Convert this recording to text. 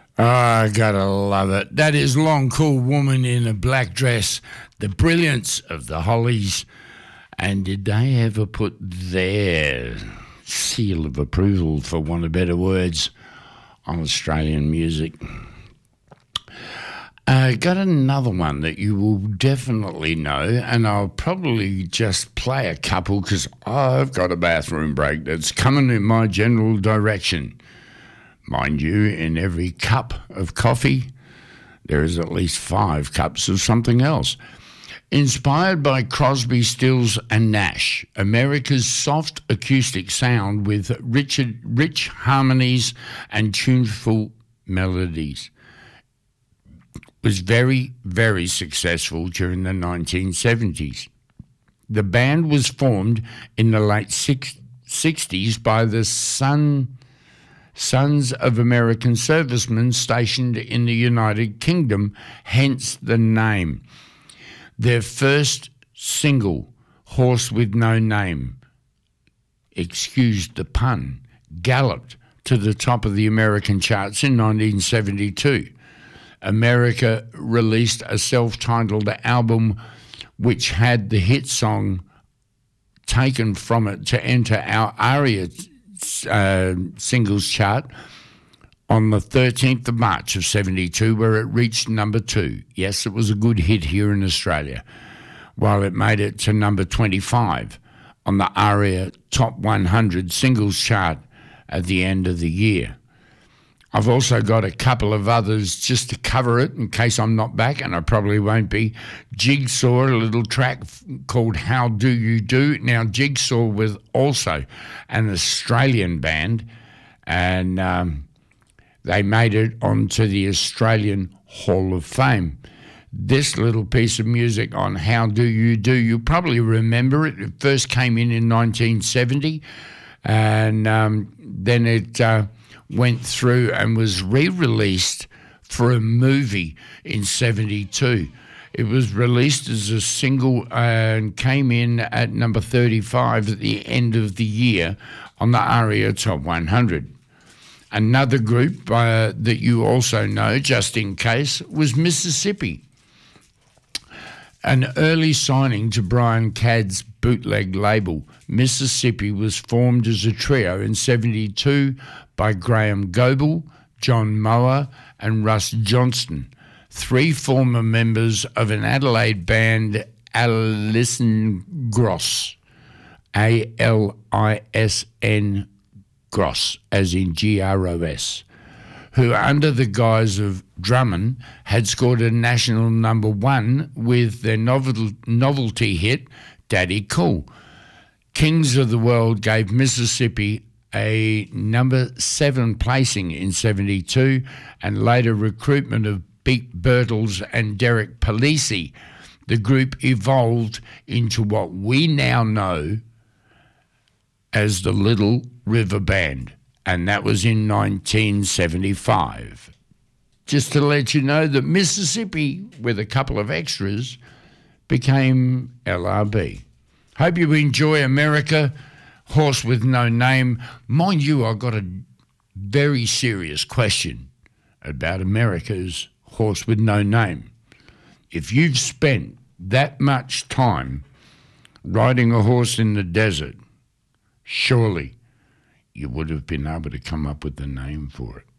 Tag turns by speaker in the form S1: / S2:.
S1: Oh, I gotta love it. That is Long Cool Woman in a Black Dress, the brilliance of the Hollies. And did they ever put their seal of approval, for want of better words, on Australian music? Got another one that you will definitely know, and I'll probably just play a couple because I've got a bathroom break that's coming in my general direction. Mind you, in every cup of coffee, there is at least 5 cups of something else. Inspired by Crosby, Stills and Nash, America's soft acoustic sound with rich harmonies and tuneful melodies was very, very successful during the 1970s. The band was formed in the late 60s by the Sons of American Servicemen stationed in the United Kingdom, hence the name. Their first single, Horse with No Name, excuse the pun, galloped to the top of the American charts in 1972. America released a self-titled album which had the hit song taken from it to enter our ARIA singles chart on the 13th of March of 72, where it reached number 2. Yes, it was a good hit here in Australia, while it made it to number 25 on the ARIA Top 100 singles chart at the end of the year. I've also got a couple of others just to cover it in case I'm not back, and I probably won't be. Jigsaw, a little track called How Do You Do. Now, Jigsaw was also an Australian band, and they made it onto the Australian Hall of Fame. This little piece of music on How Do You Do, you probably remember it. It first came in 1970, and then it went through and was re-released for a movie in 72. It was released as a single and came in at number 35 at the end of the year on the ARIA Top 100. Another group that you also know, just in case, was Mississippi. An early signing to Brian Cadd's bootleg label, Mississippi was formed as a trio in 72 by Graham Goebel, John Mower and Russ Johnston, 3 former members of an Adelaide band, Alison Gross, A-L-I-S-N Gross, as in G-R-O-S, who under the guise of Drummond had scored a national number 1 with their novelty hit, Daddy Cool. Kings of the World gave Mississippi a number 7 placing in 72, and later recruitment of Pete Birtles and Derek Palisi. The group evolved into what we now know as the Little River Band, and that was in 1975. Just to let you know that Mississippi, with a couple of extras, became LRB. Hope you enjoy America, Horse with No Name. Mind you, I've got a very serious question about America's Horse with No Name. If you've spent that much time riding a horse in the desert, surely you would have been able to come up with the name for it.